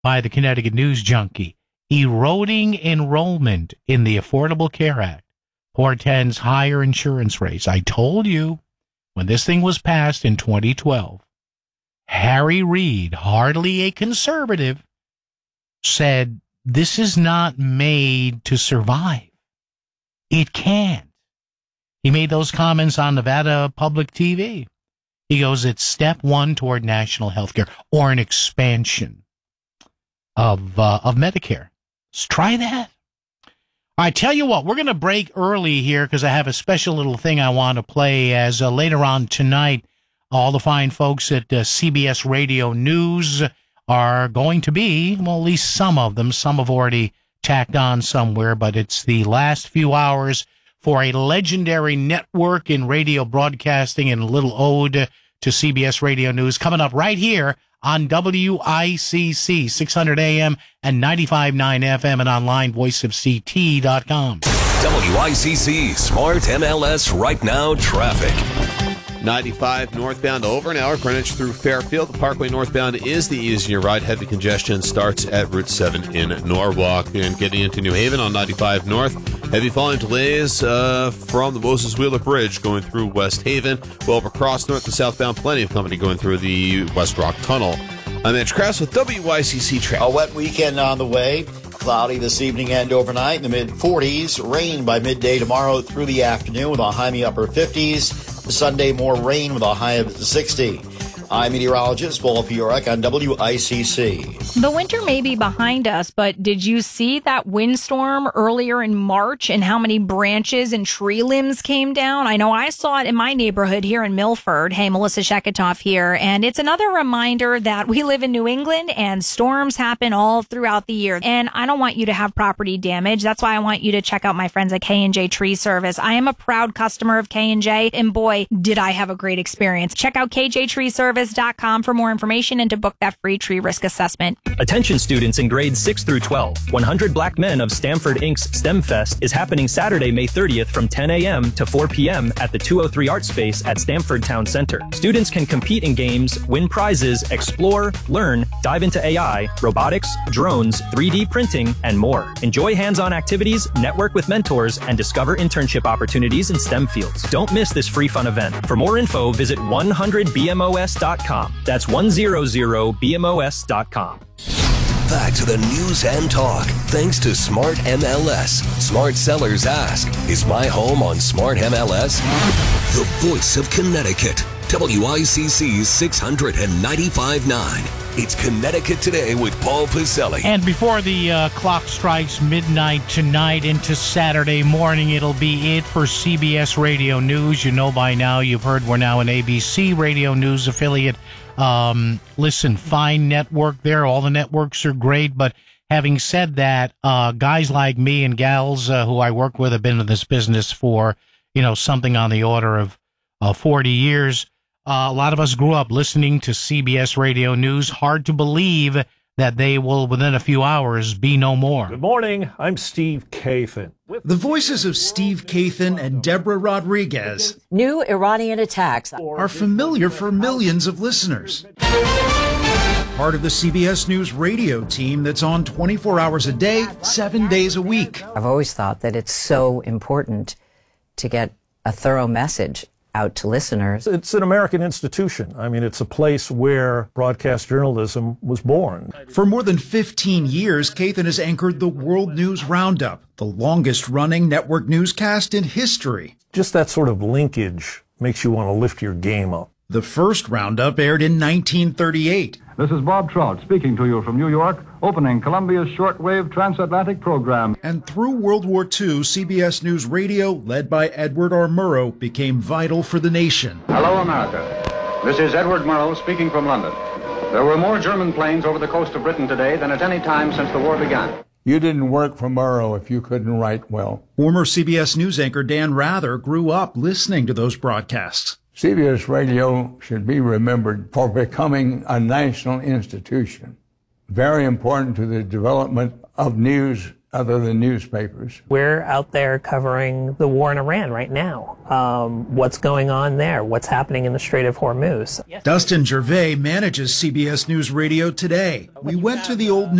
by the Connecticut News Junkie. Eroding enrollment in the Affordable Care Act portends higher insurance rates. I told you when this thing was passed in 2012, Harry Reid, hardly a conservative, said this is not made to survive. It can't. He made those comments on Nevada Public TV. He goes, it's step one toward national health care or an expansion of Medicare. Let's try that. I tell you what, we're going to break early here because I have a special little thing I want to play as later on tonight, all the fine folks at CBS Radio News are going to be, well, at least some of them. Some have already tacked on somewhere, but it's the last few hours for a legendary network in radio broadcasting and a little ode to CBS Radio News coming up right here on WICC 600 AM and 95.9 FM and online voiceofct.com. WICC Smart MLS Right Now Traffic. 95 northbound over an hour, Greenwich through Fairfield. The Parkway northbound is the easier ride. Heavy congestion starts at Route 7 in Norwalk. And getting into New Haven on 95 north, heavy volume delays from the Moses Wheeler Bridge going through West Haven. Well, across north and southbound, plenty of company going through the West Rock Tunnel. I'm Mitch Krause with WICC Traffic. A wet weekend on the way. Cloudy this evening and overnight in the mid-40s. Rain by midday tomorrow through the afternoon with a high in the upper 50s. Sunday, more rain with a high of 60. I'm meteorologist Paul Fiorek on WICC. The winter may be behind us, but did you see that windstorm earlier in March and how many branches and tree limbs came down? I know I saw it in my neighborhood here in Milford. Hey, Melissa Sheketoff here. And it's another reminder that we live in New England and storms happen all throughout the year. And I don't want you to have property damage. That's why I want you to check out my friends at K&J Tree Service. I am a proud customer of K&J, and boy, did I have a great experience. Check out KJTreeService.com for more information and to book that free tree risk assessment. Attention students in grades 6 through 12. 100 Black Men of Stamford Inc.'s STEM Fest is happening Saturday, May 30th from 10 a.m. to 4 p.m. at the 203 Art Space at Stamford Town Center. Students can compete in games, win prizes, explore, learn, dive into AI, robotics, drones, 3D printing, and more. Enjoy hands-on activities, network with mentors, and discover internship opportunities in STEM fields. Don't miss this free fun event. For more info, visit 100bmos.com. That's 100bmos.com. Back to the news and talk. Thanks to Smart MLS. Smart sellers ask, is my home on Smart MLS? The voice of Connecticut. WICC 695.9. It's Connecticut Today with Paul Pacelli. And before the clock strikes midnight tonight into Saturday morning, it'll be it for CBS Radio News. You know by now, you've heard we're now an ABC Radio News affiliate. Listen, fine network there. All the networks are great. But having said that, guys like me and gals who I work with have been in this business for, something on the order of 40 years. A lot of us grew up listening to CBS Radio News. Hard to believe that they will, within a few hours, be no more. Good morning. I'm Steve Kathan. The voices of Steve Kathan and Deborah Rodriguez. New Iranian attacks are familiar for millions of listeners. Part of the CBS News radio team that's on 24 hours a day, 7 days a week. I've always thought that it's so important to get a thorough message out to listeners. It's an American institution. I mean, it's a place where broadcast journalism was born. For more than 15 years, Kathan has anchored the World News Roundup, the longest-running network newscast in history. Just that sort of linkage makes you want to lift your game up. The first Roundup aired in 1938. This is Bob Trout speaking to you from New York, opening Columbia's shortwave transatlantic program. And through World War II, CBS News Radio, led by Edward R. Murrow, became vital for the nation. Hello, America. This is Edward Murrow speaking from London. There were more German planes over the coast of Britain today than at any time since the war began. You didn't work for Murrow if you couldn't write well. Former CBS News anchor Dan Rather grew up listening to those broadcasts. CBS Radio should be remembered for becoming a national institution, very important to the development of news other than newspapers. We're out there covering the war in Iran right now. What's going on there? What's happening in the Strait of Hormuz? Dustin Gervais manages CBS News Radio Today. We went to the old